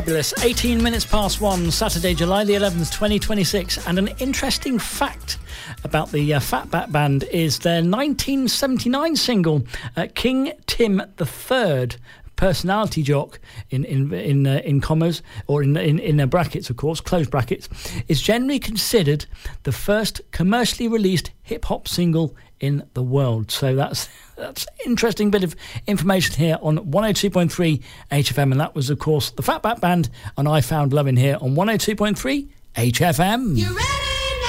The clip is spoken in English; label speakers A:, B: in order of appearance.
A: Fabulous. 18 minutes past 1, Saturday, July the 11th, 2026. And an interesting fact about the Fatback Band is their 1979 single, King Tim III, personality jock in commas, or in brackets, of course, closed brackets, is generally considered the first commercially released hip-hop single in the world. So that's interesting bit of information here on 102.3 HFM, and that was, of course, the Fatback Band and I Found Love in here on 102.3 HFM.
B: You ready?